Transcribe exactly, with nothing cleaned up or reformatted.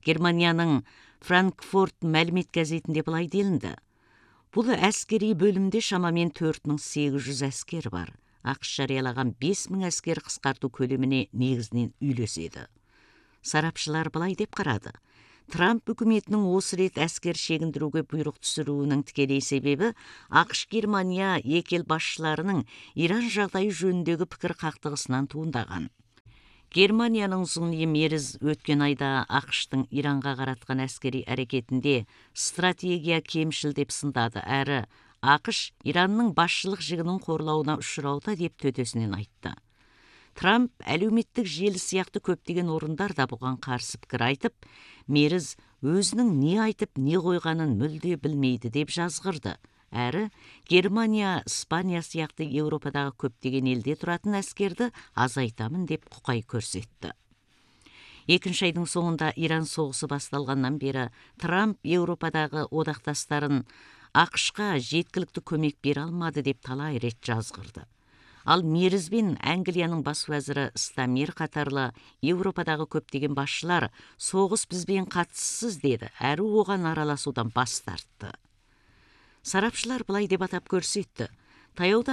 Германияның Франкфурт мәлімет газетінде былай делінді. Бұл әскери бөлімде шамамен төрт мың сегіз жүз әскер бар. ақш жариялаған бес мың әскер қысқарту көлеміне негізінен үйлеседі. Сарапшылар былай деп қарады. Трамп үкіметінің осы рет әскер шегіндіруге бұйрық түсіруінің тікелей себебі ақш Германия екі ел басшыларының Иран жағдайы жөніндегі пікір қақтығысынан туындаған. Германияның Зуни Меріз өткен айда ақштың Иранға қаратқан әскери әрекетінде стратегия кемшіл деп сындады, әрі ақш Иранның басшылық жігінің қорлауына ұшырауда деп төтесінен айтты. Трамп әлеуметтік желі сияқты көптеген орындар да бұған қарсы пікір айтып, Меріз өзінің не айтып, не қойғанын мүлде білмейді деп жазғырды. Әрі Германия, Испания сияқты Еуропадағы көптеген елде тұратын әскерді азайтамын деп құқай көрсетті. Екінші айдың соңында Иран соғысы басталғаннан бері Трамп Еуропадағы одақтастарын ақшқа жеткілікті көмек бере алмады деп талай рет жазғырды. Ал Меріз бен Англияның бас уәзірі Стамир қатарлы Еуропадағы көптеген басшылар соғыс бізбен қатыссыз деді, әрі оған араласудан бас тартты. Сарапшылар былай деп атап көрсетті. Таяуда